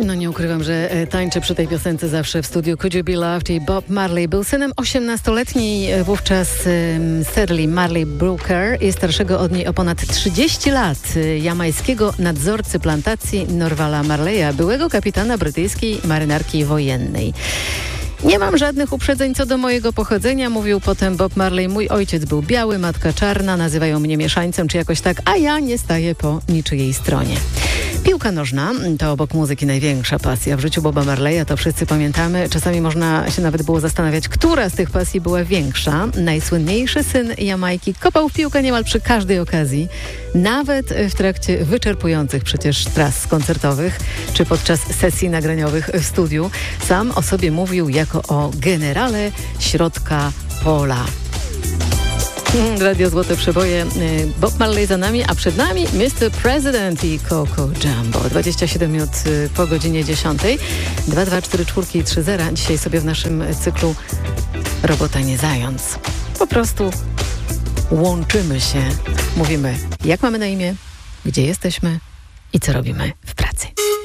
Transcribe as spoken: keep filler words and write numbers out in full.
No nie ukrywam, że tańczę przy tej piosence zawsze w studiu Could You Be Loved i Bob Marley był synem osiemnastoletniej wówczas um, Shirley Marley Brooker i starszego od niej o ponad trzydzieści lat jamańskiego nadzorcy plantacji Norvala Marleya, byłego kapitana brytyjskiej marynarki wojennej. Nie mam żadnych uprzedzeń co do mojego pochodzenia, mówił potem Bob Marley. Mój ojciec był biały, matka czarna, nazywają mnie mieszańcem czy jakoś tak, a ja nie staję po niczyjej stronie. Piłka nożna to obok muzyki największa pasja w życiu Boba Marleya, to wszyscy pamiętamy. Czasami można się nawet było zastanawiać, która z tych pasji była większa. Najsłynniejszy syn Jamajki kopał w piłkę niemal przy każdej okazji, nawet w trakcie wyczerpujących przecież tras koncertowych, czy podczas sesji nagraniowych w studiu. Sam o sobie mówił jako o generale środka pola. Radio Złote Przeboje, Bob Marley za nami, a przed nami mister President i Coco Jumbo. dwadzieścia siedem minut po godzinie dziesiątej. dwa dwa cztery cztery trzy zero. Dzisiaj sobie w naszym cyklu Robota nie zając. Po prostu łączymy się. Mówimy, jak mamy na imię, gdzie jesteśmy i co robimy w pracy.